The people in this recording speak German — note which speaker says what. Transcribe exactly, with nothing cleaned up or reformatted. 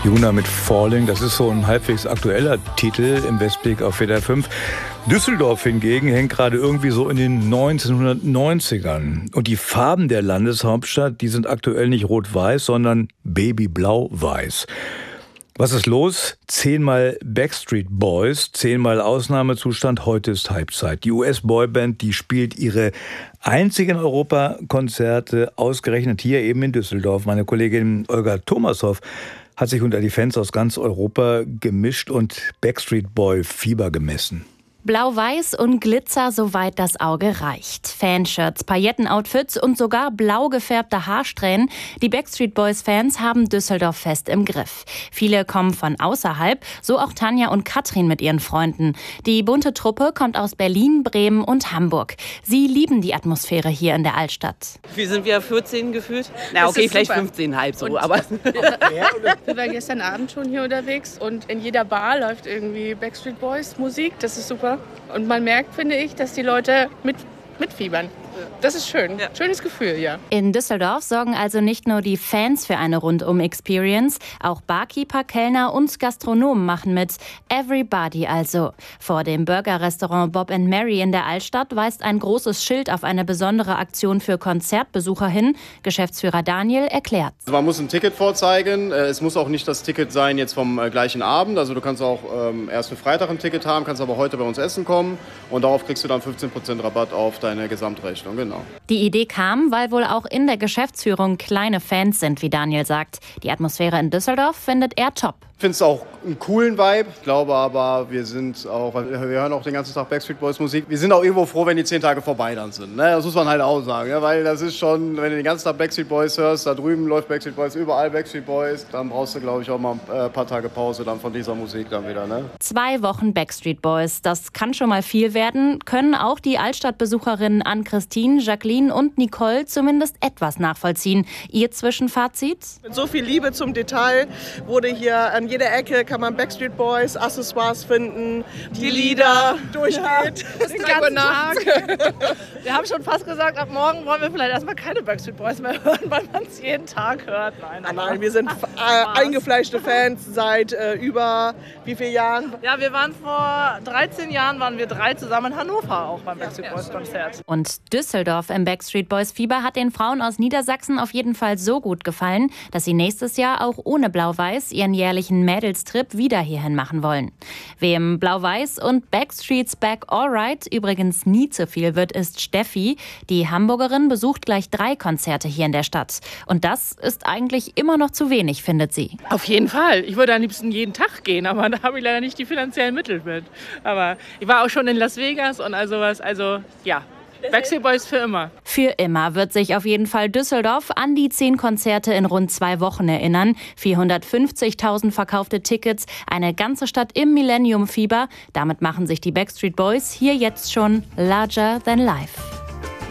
Speaker 1: Juna mit Falling, das ist so ein halbwegs aktueller Titel im Westblick auf W D R fünf. Düsseldorf hingegen hängt gerade irgendwie so in den neunzehnhundertneunzigern. Und die Farben der Landeshauptstadt, die sind aktuell nicht rot-weiß, sondern babyblau-weiß. Was ist los? Zehnmal Backstreet Boys, zehnmal Ausnahmezustand, heute ist Halbzeit. Die U S-Boyband, die spielt ihre einzigen Europakonzerte ausgerechnet hier eben in Düsseldorf. Meine Kollegin Olga Thomashoff hat sich unter die Fans aus ganz Europa gemischt und Backstreet Boy Fieber gemessen.
Speaker 2: Blau-Weiß und Glitzer, soweit das Auge reicht. Fanshirts, Paillettenoutfits und sogar blau gefärbte Haarsträhnen. Die Backstreet Boys-Fans haben Düsseldorf fest im Griff. Viele kommen von außerhalb, so auch Tanja und Katrin mit ihren Freunden. Die bunte Truppe kommt aus Berlin, Bremen und Hamburg. Sie lieben die Atmosphäre hier in der Altstadt.
Speaker 3: Wie sind wir, vierzehn gefühlt? Na okay, vielleicht fünfzehn, halb so. Aber
Speaker 4: wir waren gestern Abend schon hier unterwegs und in jeder Bar läuft irgendwie Backstreet Boys Musik. Das ist super. Und man merkt, finde ich, dass die Leute mit, mitfiebern. Das ist schön. Ja. Schönes Gefühl, ja.
Speaker 2: In Düsseldorf sorgen also nicht nur die Fans für eine Rundum-Experience, auch Barkeeper, Kellner und Gastronomen machen mit. Everybody also. Vor dem Burger-Restaurant Bob and Mary in der Altstadt weist ein großes Schild auf eine besondere Aktion für Konzertbesucher hin. Geschäftsführer Daniel erklärt.
Speaker 5: Man muss ein Ticket vorzeigen. Es muss auch nicht das Ticket sein jetzt vom gleichen Abend. Also du kannst auch ähm, erst für Freitag ein Ticket haben, kannst aber heute bei uns essen kommen. Und darauf kriegst du dann fünfzehn Prozent Rabatt auf deine Gesamtrechnung. Genau.
Speaker 2: Die Idee kam, weil wohl auch in der Geschäftsführung kleine Fans sind, wie Daniel sagt. Die Atmosphäre in Düsseldorf findet er top.
Speaker 5: Ich finde es auch einen coolen Vibe. Ich glaube aber, wir sind auch, wir hören auch den ganzen Tag Backstreet Boys Musik. Wir sind auch irgendwo froh, wenn die zehn Tage vorbei dann sind. Ne? Das muss man halt auch sagen. Ja? Weil das ist schon, wenn du den ganzen Tag Backstreet Boys hörst, da drüben läuft Backstreet Boys, überall Backstreet Boys, dann brauchst du, glaube ich, auch mal ein paar Tage Pause dann von dieser Musik dann wieder. Ne?
Speaker 2: Zwei Wochen Backstreet Boys, das kann schon mal viel werden, können auch die Altstadtbesucherinnen Ann-Christine, Jacqueline und Nicole zumindest etwas nachvollziehen. Ihr Zwischenfazit?
Speaker 6: Mit so viel Liebe zum Detail wurde hier an jeder Ecke kann man Backstreet Boys Accessoires finden, die Lieder durchgeht, ja, den ganzen Tag.
Speaker 7: Wir haben schon fast gesagt, ab morgen wollen wir vielleicht erstmal keine Backstreet Boys mehr hören, weil man es jeden Tag hört. Nein,
Speaker 6: nein, nein, wir sind äh, eingefleischte Fans seit äh, über wie vielen Jahren?
Speaker 7: Ja, wir waren vor dreizehn Jahren, waren wir drei zusammen in Hannover auch beim Backstreet Boys Konzert.
Speaker 2: Und Düsseldorf im Backstreet Boys Fieber hat den Frauen aus Niedersachsen auf jeden Fall so gut gefallen, dass sie nächstes Jahr auch ohne Blau-Weiß ihren jährlichen Mädelstrip wieder hierhin machen wollen. Wem Blau-Weiß und Backstreet's Back Alright übrigens nie zu viel wird, ist Steffi. Die Hamburgerin besucht gleich drei Konzerte hier in der Stadt. Und das ist eigentlich immer noch zu wenig, findet sie.
Speaker 7: Auf jeden Fall. Ich würde am liebsten jeden Tag gehen, aber da habe ich leider nicht die finanziellen Mittel mit. Aber ich war auch schon in Las Vegas und all sowas. Also ja. Backstreet Boys für immer.
Speaker 2: Für immer wird sich auf jeden Fall Düsseldorf an die zehn Konzerte in rund zwei Wochen erinnern. vierhundertfünfzigtausend verkaufte Tickets, eine ganze Stadt im Millennium-Fieber. Damit machen sich die Backstreet Boys hier jetzt schon larger than life.